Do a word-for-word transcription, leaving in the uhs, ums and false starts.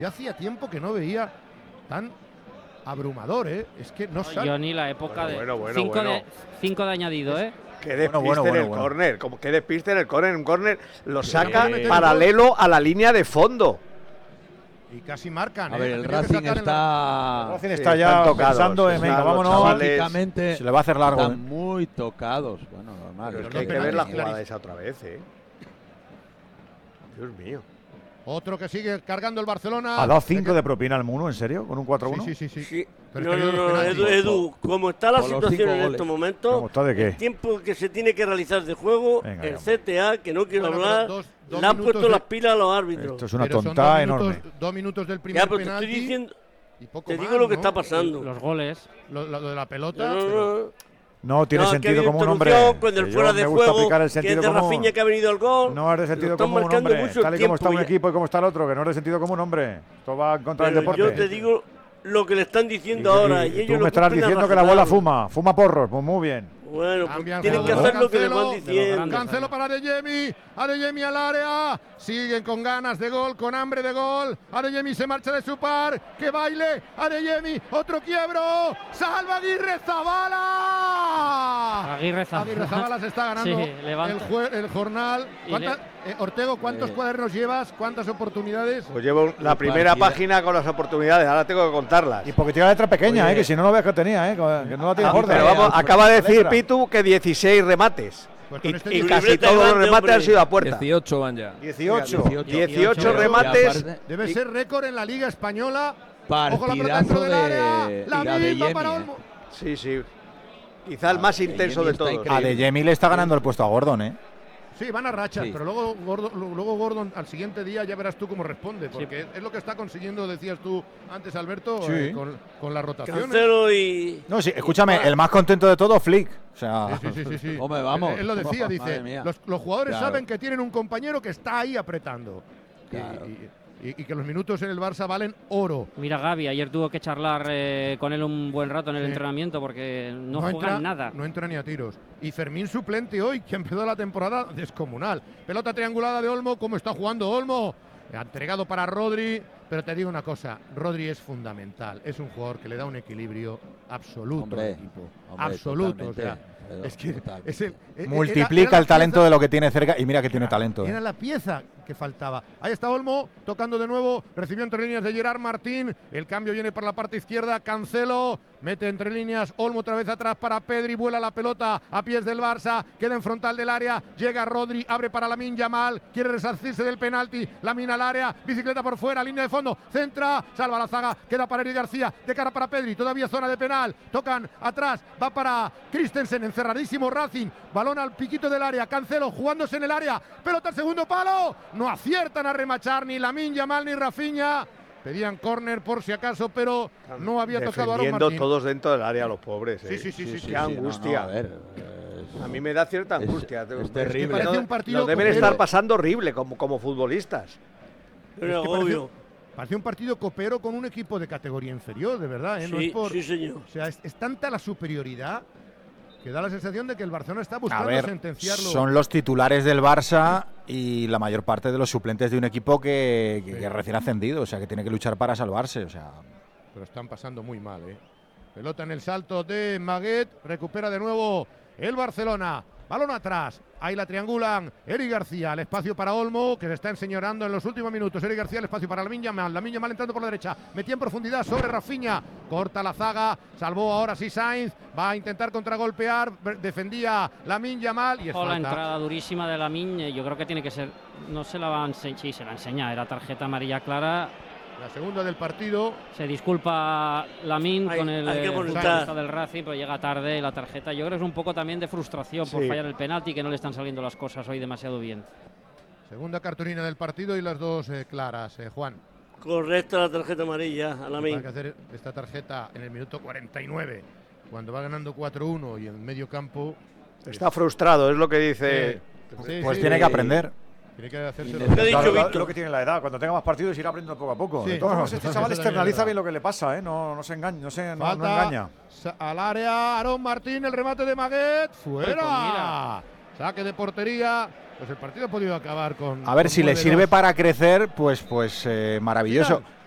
Yo hacía tiempo que no veía tan abrumador, ¿eh? Es que no sale. Yo ni la época Bueno, bueno, de bueno, cinco bueno. de cinco de añadido, ¿eh? Que despiste Bueno, bueno, en bueno, el bueno. córner, como que despiste en el córner, un córner lo saca Eh, paralelo a la línea de fondo. Y casi marcan, A ¿eh? ver, el Han tenido que Racing sacar en la- está, El Racing Sí, está ya están tocados, pensando en, están venga, los vámonos. chavales. psicológicamente Se le va a hacer largo. están ¿eh? muy tocados. Bueno, normal. Pero es es que que hay los que ver la penaltis jugada clarísimos. esa otra vez, ¿eh? Dios mío. Otro que sigue cargando el Barcelona. ¿Ha dado cinco de propina al Muno, en serio? ¿Con un cuatro uno? Sí, sí, sí, sí. Sí. Pero No, es que no, los no, penaltis- Edu, Edu, como está la Por los situación cinco en goles. estos momentos, ¿Cómo está de qué? el tiempo que se tiene que realizar de juego, Venga, el ya. C T A, que no quiero Bueno, pero hablar, dos- dos le han minutos puesto de- las pilas a los árbitros. Esto es una Pero son tonta dos enorme. minutos, dos minutos del primer Ya, pero te penalti. estoy diciendo, y poco te más, digo lo que ¿no? está pasando. Los goles. Lo, lo de la pelota. No, no, pero- no. No tiene No, que ha sentido habido como un hombre. interrupción con el Que fuera yo de me gusta juego, aplicar el que es sentido de común. Rafinha que ha venido al gol. No es de Lo sentido están común, marcando hombre. mucho Tal y como está un tiempo ya. equipo y como está el otro, que no es de sentido común, hombre. Esto va en contra del Pero deporte. yo te digo lo que le están diciendo Y- ahora. y- Y, y ellos tú lo me estarás cumplen a diciendo que la abuela rajatabla. fuma, fuma porros, pues muy bien. Bueno, pues Cambian tienen que jugador. hacer lo que les van Cancelo, diciendo. grandes. Cancelo para Adeyemi, Adeyemi al área, siguen con ganas de gol, con hambre de gol, Adeyemi se marcha de su par, que baile, Adeyemi, otro quiebro, salva Aguirre Zabala. Aguirre Zabala. Aguirre Zabala se está ganando Sí, levanta. el, jue- el jornal. Y ¿Cuántas- eh, Ortego, ¿cuántos Eh. cuadernos llevas? ¿Cuántas oportunidades? Pues llevo la primera partida. página con las oportunidades, ahora tengo que contarlas. Y porque tiene la letra pequeña, Oye. eh, que si no lo ves que tenía, eh, que no la tiene Ah, gorda. pero vamos, acaba de decir Pitu que dieciséis remates. Pues Y, con este y diez- casi libreta todos los grande, remates hombre. han sido a puerta. dieciocho van ya. dieciocho. dieciocho Pero- remates. y aparte, Debe ser récord en la Liga Española. Ojo la pelota partidazo dentro del área. de La de misma para Adeyemi, Olmo. Sí, sí. Quizá el más Ah, intenso Adeyemi de está todos. increíble. A De Jemi le está ganando el puesto a Gordon, eh. Sí, van a rachas, Sí. pero luego Gordon, luego Gordon al siguiente día ya verás tú cómo responde, porque es lo que está consiguiendo, decías tú antes, Alberto, Sí. eh, con, con las rotaciones. Cancelo y. No, sí, escúchame, el más contento de todo, Flick. O sea, Sí, sí, sí, sí, sí. Hombre, vamos. Él, él lo decía, Madre dice, mía. los, los jugadores Claro. saben que tienen un compañero que está ahí apretando. Y- Claro. Y, y- y que los minutos en el Barça valen oro. Mira, Gavi, ayer tuvo que charlar eh, con él un buen rato en el Sí. entrenamiento porque no, juegan entra, nada. No entra ni a tiros. Y Fermín suplente hoy, que empezó la temporada descomunal. Pelota triangulada de Olmo, ¿cómo está jugando Olmo? Ha entregado para Rodri, pero te digo una cosa, Rodri es fundamental. Es un jugador que le da un equilibrio absoluto Hombre, al equipo. hombre, absoluto, o sea, totalmente, pero es que totalmente. es el, e- e- multiplica era- era el la talento pieza- de lo que tiene cerca. Y mira que tiene talento. Era eh. la pieza que faltaba. Ahí está Olmo, tocando de nuevo, recibió entre líneas de Gerard Martín, el cambio viene por la parte izquierda, Cancelo, mete entre líneas, Olmo otra vez atrás para Pedri, vuela la pelota a pies del Barça, queda en frontal del área, llega Rodri, abre para Lamine Yamal, quiere resarcirse del penalti, Lamine al área, bicicleta por fuera, línea de fondo, centra, salva la zaga, queda para Eric García, de cara para Pedri, todavía zona de penal, tocan atrás, va para Christensen, encerradísimo Racing, balón al piquito del área, Cancelo jugándose en el área, pelota al segundo palo, no aciertan a remachar ni Lamine Yamal ni Rafinha. Pedían córner por si acaso, pero no había tocado a Aaron Defendiendo Martín. todos dentro del área, los pobres. Sí, eh. sí, sí, sí, sí, Qué sí, angustia. no, no, a ver, es- A mí me da cierta Es- angustia. es Es terrible. que Parece lo- un partido lo deben copero. estar pasando horrible como, como futbolistas. Pero Es que obvio. Parecía un partido copero con un equipo de categoría inferior, de verdad. ¿eh? No Sí, es por, sí, señor. o sea, es, es tanta la superioridad que da la sensación de que el Barcelona está A buscando ver, sentenciarlo. son los titulares del Barça y la mayor parte de los suplentes de un equipo que, que, que es recién ascendido, o sea, que tiene que luchar para salvarse, o sea. Pero están pasando muy mal, ¿eh? Pelota en el salto de Maguet, recupera de nuevo el Barcelona. Balón atrás, ahí la triangulan. Eric García, el espacio para Olmo, que se está enseñorando en los últimos minutos. Eric García, el espacio para Lamine Yamal. Lamine Yamal entrando por la derecha, metía en profundidad sobre Rafinha. Corta la zaga, salvó ahora sí Sainz. Va a intentar contragolpear, defendía Lamine Yamal y es Ojo, la falta. entrada durísima de Lamine, yo creo que tiene que ser, no se la va a enseñar, sí, se la enseña, era tarjeta amarilla clara. La segunda del partido. Se disculpa Lamine Hay- con el hay que eh, apuntar. futbolista del Racing, pero llega tarde la tarjeta. Yo creo que es un poco también de frustración por Sí. fallar el penalti, que no le están saliendo las cosas hoy demasiado bien. Segunda cartulina del partido y las dos eh, claras, eh, Juan. Correcta la tarjeta amarilla a la Hay min. que hacer esta tarjeta en el minuto cuarenta y nueve, cuando va ganando cuatro uno y en medio campo. Está frustrado, es lo que dice. Sí, Pues sí, tiene sí. que aprender. Tiene que hacerse. ¿Qué ha dicho Claro, lo- Víctor? lo que tiene la edad, cuando tenga más partidos irá aprendiendo poco a poco. Sí. De todas formas, este Eso chaval también es externaliza verdad. bien lo que le pasa, ¿eh? No, no se engaña, no se no, no Falta engaña. sa- al área, Aaron Martín, el remate de Maguet, fuera. Pues mira. Saque de portería. Pues el partido ha podido acabar con. A ver, con si le nueve sirve dos. para crecer, pues, pues eh, maravilloso. Mira,